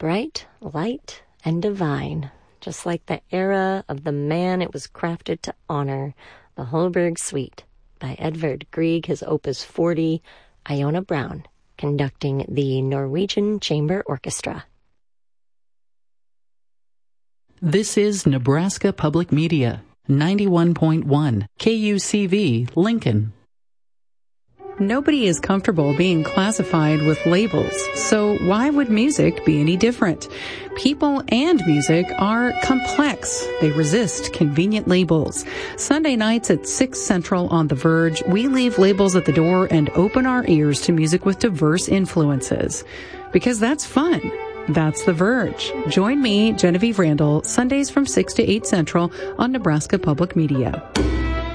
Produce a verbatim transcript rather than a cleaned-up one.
bright, light, and divine, just like the era of the man it was crafted to honor, the Holberg Suite by Edvard Grieg, his Opus forty, Iona Brown, conducting the Norwegian Chamber Orchestra. This is Nebraska Public Media, ninety-one point one, K U C V, Lincoln. Nobody is comfortable being classified with labels, so why would music be any different? People and music are complex. They resist convenient labels. Sunday nights at six Central on The Verge, we leave labels at the door and open our ears to music with diverse influences. Because that's fun. That's The Verge. Join me, Genevieve Randall, Sundays from six to eight Central on Nebraska Public Media.